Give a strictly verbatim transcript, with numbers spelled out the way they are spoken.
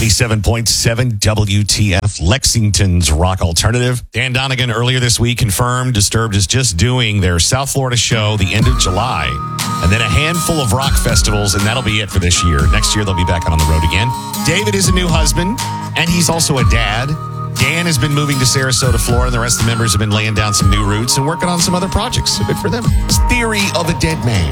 ninety-seven point seven W T F, Lexington's rock alternative. Dan Donegan earlier this week confirmed Disturbed is just doing their South Florida show the end of July, and then a handful of rock festivals, and that'll be it for this year. Next year, they'll be back on the road again. David is a new husband, and he's also a dad. Dan has been moving to Sarasota, Florida, and the rest of the members have been laying down some new roots and working on some other projects. So good for them. It's Theory of a Dead Man.